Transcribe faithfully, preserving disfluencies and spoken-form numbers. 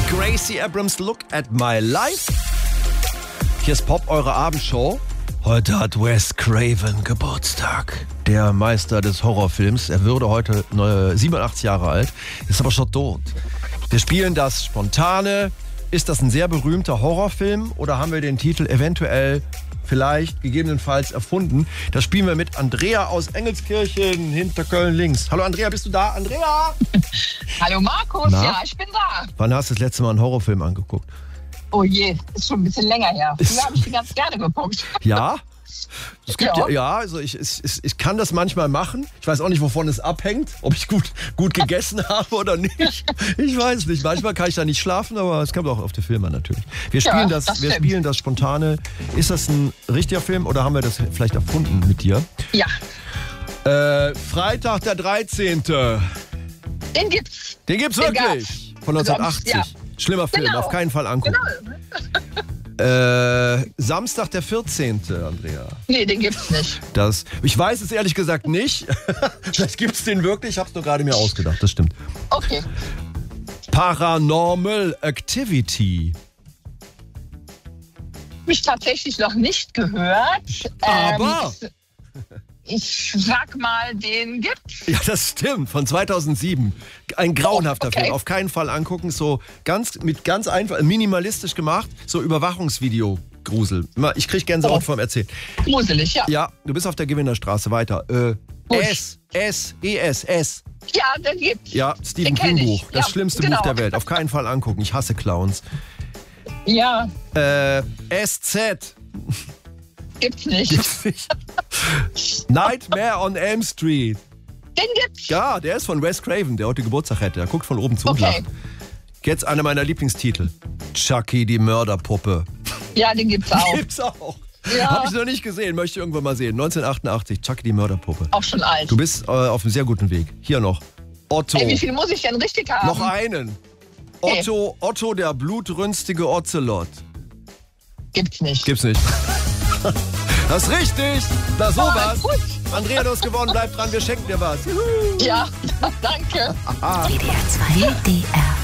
Gracie Abrams, Look at My Life. Hier ist Pop, eure Abendshow. Heute hat Wes Craven Geburtstag. Der Meister des Horrorfilms. Er würde heute siebenundachtzig Jahre alt, ist aber schon tot. Wir spielen das Spontane. Ist das ein sehr berühmter Horrorfilm oder haben wir den Titel eventuell, vielleicht, gegebenenfalls erfunden? Das spielen wir mit Andrea aus Engelskirchen hinter Köln links. Hallo Andrea, bist du da? Andrea! Hallo Markus, Na? ja, ich bin da. Wann hast du das letzte Mal einen Horrorfilm angeguckt? Oh je, ist schon ein bisschen länger her. Früher habe ich die ganz gerne geguckt. Ja? Es gibt ja, Ja. ja also ich, ich, ich kann das manchmal machen. Ich weiß auch nicht, wovon es abhängt, ob ich gut, gut gegessen habe oder nicht. Ich weiß nicht. Manchmal kann ich da nicht schlafen, aber es kommt auch auf die Filme natürlich. Wir spielen, Ja, das, das wir stimmt. spielen das Spontane. Ist das ein richtiger Film oder haben wir das vielleicht erfunden mit dir? Ja, Äh, Freitag der dreizehnte den gibt's. Den gibt's Den wirklich. Von neunzehnhundertachtzig. Sonst, Schlimmer Film, Genau. auf keinen Fall angucken. Genau. Äh, Samstag der vierzehnte, Andrea. Nee, den gibt's nicht. Das, ich weiß es ehrlich gesagt nicht. Vielleicht gibt es den wirklich. Ich habe es nur gerade mir ausgedacht. Das stimmt. Okay. Paranormal Activity. Mich tatsächlich noch nicht gehört. Aber- Ähm, ich sag mal, den gibt's. Ja, das stimmt. Von zweitausendsieben. Ein grauenhafter Oh, okay. Film. Auf keinen Fall angucken. So ganz mit ganz einfach, minimalistisch gemacht. So Überwachungsvideo. Grusel. Immer- Ich krieg Gänsehaut Oh. vom Erzählen. Gruselig, ja. Ja, du bist auf der Gewinnerstraße. Weiter. Äh, Busch. S. S. E. S. S. Ja, den gibt's. Ja, Stephen Den kenn King ich. Buch. Das Ja, schlimmste genau. Buch der Welt. Auf keinen Fall angucken. Ich hasse Clowns. Ja, Äh, S Z. gibt's nicht. Gibt's nicht. Nightmare on Elm Street. Den gibt's. Ja, der ist von Wes Craven, der heute Geburtstag hätte. Der guckt von oben zu und Okay. lacht. Jetzt einer meiner Lieblingstitel. Chucky, die Mörderpuppe. Ja, den gibt's auch. Gibt's auch. Ja. Hab ich noch nicht gesehen, möchte ich irgendwann mal sehen. neunzehnhundertachtundachtzig, Chucky, die Mörderpuppe. Auch schon alt. Du bist äh, auf einem sehr guten Weg. Hier noch. Otto. Ey, wie viel muss ich denn richtig haben? Noch einen. Okay. Otto, Otto, der blutrünstige Ocelot. Gibt's nicht. Gibt's nicht. Das ist richtig. Na sowas. Oh, gut. Andrea, du hast gewonnen. Bleib dran, wir schenken dir was. Juhu. Ja, danke. D D R zwei D R